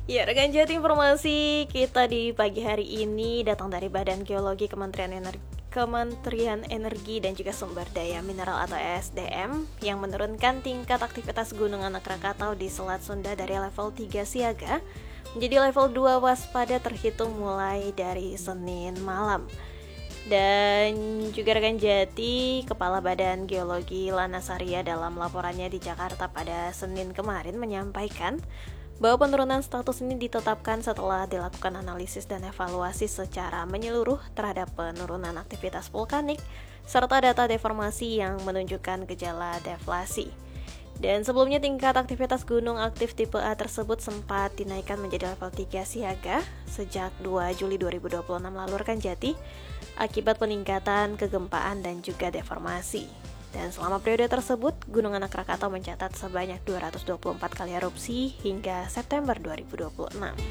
Ya, rekan Jati, informasi kita di pagi hari ini datang dari Badan Geologi Kementerian Energi dan juga Sumber Daya Mineral atau ESDM yang menurunkan tingkat aktivitas Gunung Anak Rakatau di Selat Sunda dari level 3 siaga menjadi level 2 waspada terhitung mulai dari Senin malam. Dan juga rekan Jati, Kepala Badan Geologi Lana Saria dalam laporannya di Jakarta pada Senin kemarin menyampaikan bahwa penurunan status ini ditetapkan setelah dilakukan analisis dan evaluasi secara menyeluruh terhadap penurunan aktivitas vulkanik serta data deformasi yang menunjukkan gejala deflasi. Dan sebelumnya tingkat aktivitas gunung aktif tipe A tersebut sempat dinaikkan menjadi level 3 siaga sejak 2 Juli 2026 lalu rekan Jati akibat peningkatan kegempaan dan juga deformasi. Dan selama periode tersebut, Gunung Anak Rakatau mencatat sebanyak 224 kali erupsi hingga September 2026.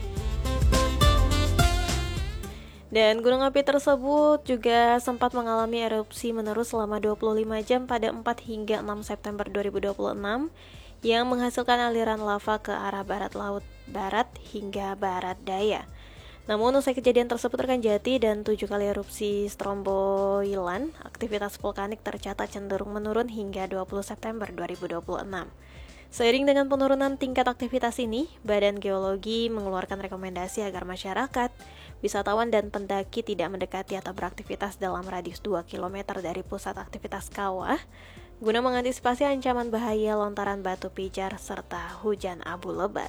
Dan gunung api tersebut juga sempat mengalami erupsi menerus selama 25 jam pada 4 hingga 6 September 2026 yang menghasilkan aliran lava ke arah barat laut barat hingga barat daya. Namun usai kejadian tersebut rekan Jati dan 7 kali erupsi Stromboilan, aktivitas vulkanik tercatat cenderung menurun hingga 20 September 2026. Seiring dengan penurunan tingkat aktivitas ini, Badan Geologi mengeluarkan rekomendasi agar masyarakat, wisatawan dan pendaki tidak mendekati atau beraktivitas dalam radius 2 km dari pusat aktivitas kawah guna mengantisipasi ancaman bahaya lontaran batu pijar serta hujan abu lebat.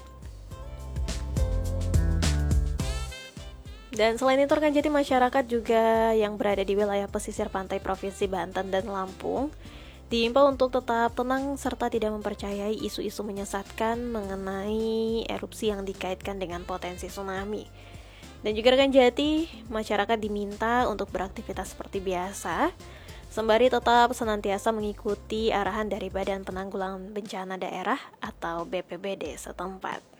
Dan selain itu rekan Jati, masyarakat juga yang berada di wilayah pesisir pantai Provinsi Banten dan Lampung diimbau untuk tetap tenang serta tidak mempercayai isu-isu menyesatkan mengenai erupsi yang dikaitkan dengan potensi tsunami. Dan juga rekan Jati, masyarakat diminta untuk beraktivitas seperti biasa sembari tetap senantiasa mengikuti arahan dari Badan Penanggulangan Bencana Daerah atau BPBD setempat.